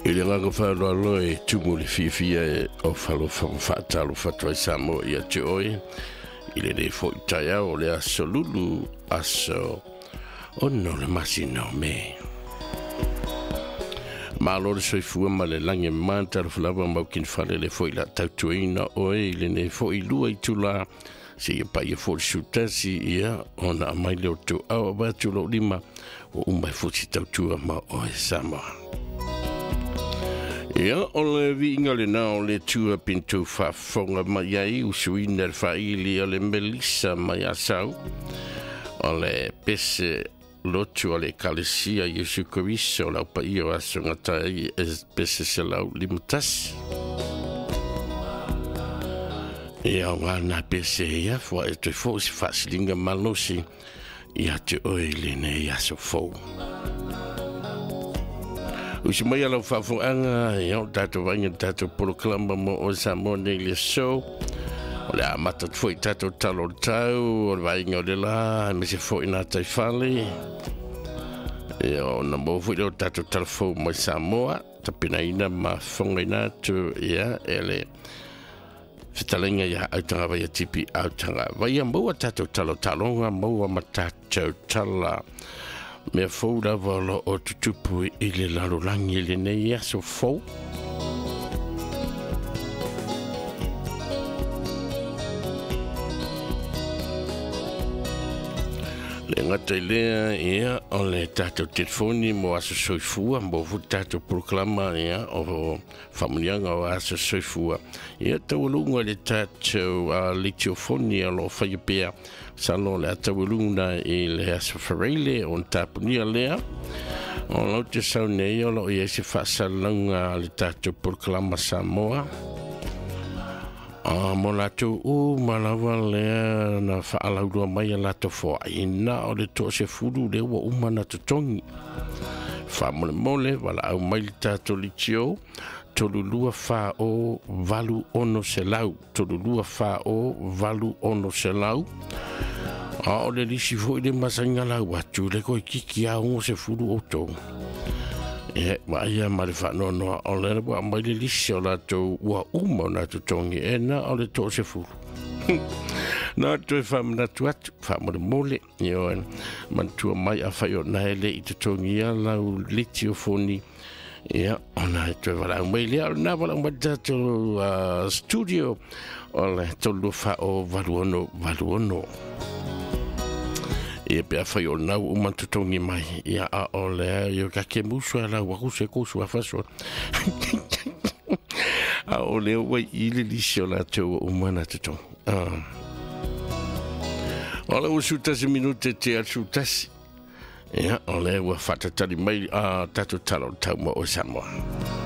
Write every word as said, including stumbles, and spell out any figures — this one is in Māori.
Ele nganga whaeroa loa e tumu le whiwhia e o whalo whaatalo whatua Samoa i a te oi. Ile le fo i tai au le aso lulu aso ono le masino me. Malo le soifua ma le lange manta le whalawa mau kin whale le fo i la tautuina oe ile ne fo i lua i tula se ia pai e fo i sutasi ia ona amai leo tu au abatu lo lima o umai fo si tautua ma oe Samoa. Ia, o le vi inga le nao le tua pinto whafonga mai ai usuina le whaili o le Melissa mai asau. O le pese lotu o le kalesia Yesu Koriso lau pa i o aso ngatai e pese se lau limutasi. Ia o ngana pese ia fwa e te fo si whasilinga malosi ia te oile ne ia so fo. Usi mai alau whafonga ia o tato vainga tato poloklamba mo o Samoa Neglia Show. O le amata foi tato talo tau, o le vainga o le la, me se foi nā tai whale. Ia o na mo foi leo tato talo fau mai Samoa, tapina ina ma whonga ina tu ia ele. Whitalenga ia autanga vai a tipi autanga. Vai a maua tato talo talonga, maua ma tato tala. Mea fau lawa lo o tutupu i le larolangi le nei aso fau. Le ngata lea ia o le tato telefoni mo aso soifua mo fu tato proklama ia o whamunianga o aso soifua. Ia tawalunga le tato uh, litiofoni alo whaiapea salo le atawalunga i le aso whareile o ntapunia lea. O lau te sau nei o lo i ese whaasalanga le tato proklama Samoa. Ah, mo lato o malawa lea na whaalaurua mai a lato fo ina o le to se furu le wa umana tutongi. Whamole mole wala au mai tato litio tolu lua wha o valu ono se lau. Tolu lua wha o valu ono se lau. A o le lisi fo i le masanga lau atu le koi kiki a ungo se furu o tō. E mai ma le whano noa o le wa mai le lisi o lato ua uma o na tutongi e na o le to se furu. Na tu e whamana tu atu, whamana mole, io en mantua mai a whai o na ele i tutongi a lau litiofoni. Ia, o na e tu e walang mai lea, na walang mai tato studio o le tolu wha o valuono, valuono. Ia pe a whai o nau o mantutongi mai, ia a o lea, io ka ke musu a lau waku se kusu a whasua. A o lea wai ili lisi o la tau o mana tutongi. O lea ua sutasi minute te a sutasi. Ia, o lea ua whatatari mai a tato talo tau mo o Samoa.